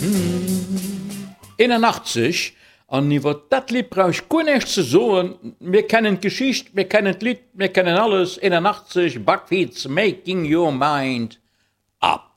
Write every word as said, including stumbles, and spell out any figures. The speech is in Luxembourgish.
einundachtzig an iwwer dat Lied brauch kunnech ze soen, mir kennen Geschicht, mir kennen Lied, mir kennen alles einundachtzig Buckwheats making your mind up.